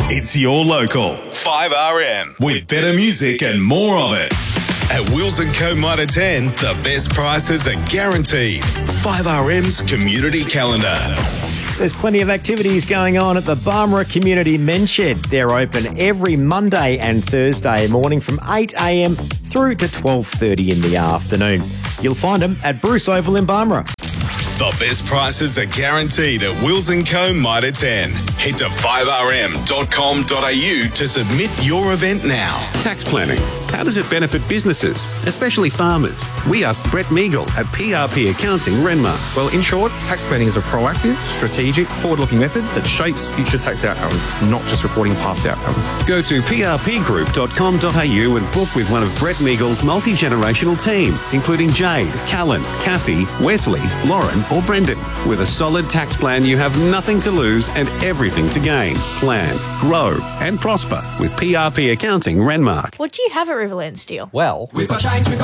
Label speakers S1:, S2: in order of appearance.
S1: It's your local 5RM with better music and more of it. At Wills & Co. Mitre 10, the best prices are guaranteed. 5RM's community calendar.
S2: There's plenty of activities going on at the Barmera Community Men's Shed. They're open every Monday and Thursday morning from 8 a.m. through to 12:30 in the afternoon. You'll find them at Bruce Oval in Barmera.
S1: The best prices are guaranteed at Wills & Co. Mitre 10. Head to 5rm.com.au to submit your event now.
S3: Tax planning. How does it benefit businesses, especially farmers? We asked Brett Meagle at PRP Accounting, Renmark.
S4: Well, in short, tax planning is a proactive, strategic, forward-looking method that shapes future tax outcomes, not just reporting past outcomes.
S3: Go to prpgroup.com.au and book with one of Brett Meagle's multi-generational team, including Jade, Callan, Kathy, Wesley, Lauren or Brendan. With a solid tax plan, you have nothing to lose and everything to gain. Plan, grow and prosper with PRP Accounting, Renmark.
S5: What do you have at Riverland Steel?
S6: Well,
S4: We've got chains,